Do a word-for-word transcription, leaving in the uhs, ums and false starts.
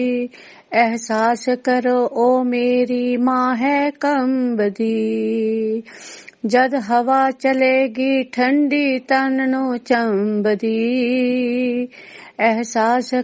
ਅਹਿਸਾਸ ਕਰੋ ਓ ਮੇਰੀ ਮਾਂ ਹੈ ਕੰਬਦੀ। ਜਦ ਹਵਾ ਚਲੇਗੀ ਠੰਡੀ ਤਨ ਨੂੰ ਚੰਬਦੀ। ਅਹਿਸਾਸ